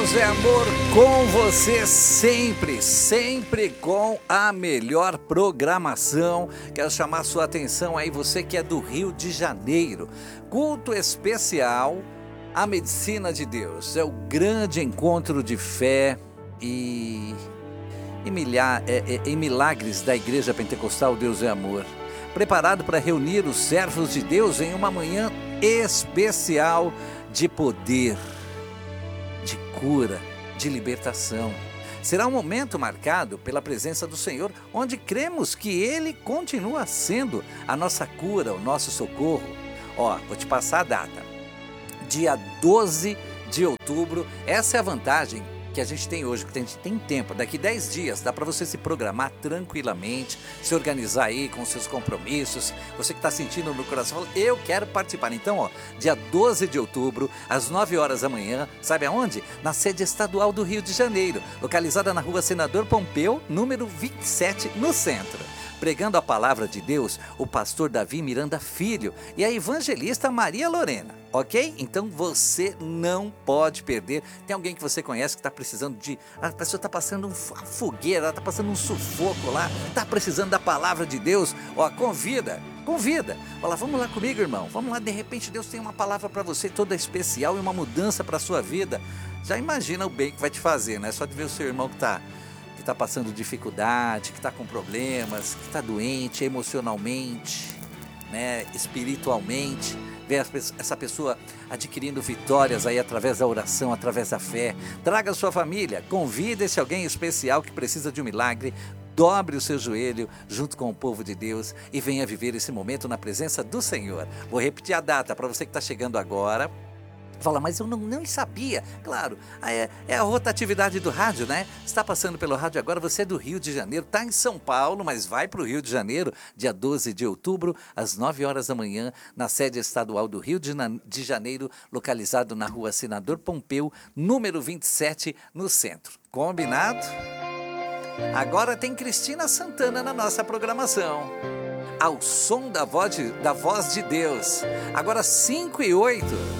Deus é amor com você sempre, sempre com a melhor programação. Quero chamar sua atenção aí, você que é do Rio de Janeiro. Culto especial, a medicina de Deus. É o grande encontro de fé e milagres da Igreja Pentecostal Deus é Amor. Preparado para reunir os servos de Deus em uma manhã especial de poder, de cura, de libertação. Será um momento marcado pela presença do Senhor, onde cremos que Ele continua sendo a nossa cura, o nosso socorro. Vou te passar a data. Dia 12 de outubro, essa é a vantagem que a gente tem hoje, que a gente tem tempo. Daqui 10 dias dá para você se programar tranquilamente, se organizar aí com seus compromissos. Você que está sentindo no coração, eu quero participar. Então, dia 12 de outubro, às 9 horas da manhã, sabe aonde? Na sede estadual do Rio de Janeiro, localizada na rua Senador Pompeu, número 27, no centro. Pregando a palavra de Deus, o pastor Davi Miranda Filho e a evangelista Maria Lorena, ok? Então você não pode perder. Tem alguém que você conhece que está precisando a pessoa está passando uma fogueira, ela está passando um sufoco lá, está precisando da palavra de Deus, convida. Fala, vamos lá comigo, irmão, vamos lá, de repente Deus tem uma palavra para você toda especial e uma mudança para a sua vida. Já imagina o bem que vai te fazer, né? Só de ver o seu irmão que está passando dificuldade, que está com problemas, que está doente emocionalmente, né, espiritualmente, ver essa pessoa adquirindo vitórias aí através da oração, através da fé. Traga a sua família, convide esse alguém especial que precisa de um milagre, dobre o seu joelho junto com o povo de Deus e venha viver esse momento na presença do Senhor. Vou repetir a data para você que está chegando agora. Fala, mas eu não sabia. Claro, é a rotatividade do rádio, né? Está passando pelo rádio agora, você é do Rio de Janeiro, está em São Paulo, mas vai para o Rio de Janeiro, dia 12 de outubro, às 9 horas da manhã, na sede estadual do Rio de Janeiro, localizado na rua Senador Pompeu, número 27, no centro. Combinado? Agora tem Cristina Santana na nossa programação. Ao som da voz de Deus. Agora 5:08.